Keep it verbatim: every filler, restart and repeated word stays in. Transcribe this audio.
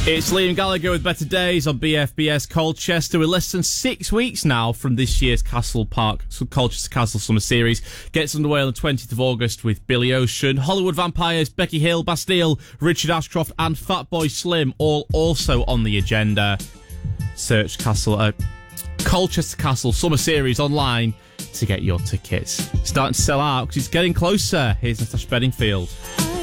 It's Liam Gallagher with Better Days on B F B S Colchester. We're less than six weeks now from this year's Castle Park Colchester Castle Summer Series. Gets underway on the twentieth of August with Billy Ocean, Hollywood Vampires, Becky Hill, Bastille, Richard Ashcroft and Fatboy Slim, all also on the agenda. Search Castle, uh, Colchester Castle Summer Series online to get your tickets. Starting to sell out because it's getting closer. Here's Natasha Bedingfield.